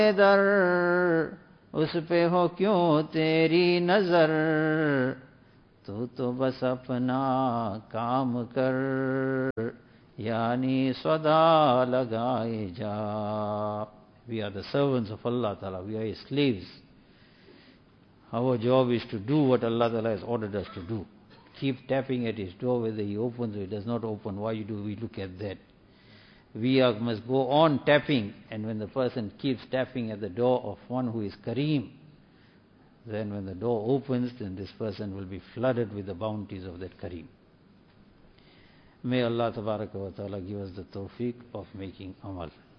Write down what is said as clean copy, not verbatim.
दर उस पे हो क्यों तेरी नजर, तू तो बस अपना काम कर, यानी सदा लगाए जा. We are the servants of Allah Ta'ala. We are His slaves. Our job is to do what Allah Ta'ala has ordered us to do. Keep tapping at His door, whether He opens or He does not open. Why do we look at that? We must go on tapping, and when the person keeps tapping at the door of one who is Kareem, then when the door opens, then this person will be flooded with the bounties of that Kareem. May Allah Tabaraka wa Ta'ala give us the tawfiq of making amal.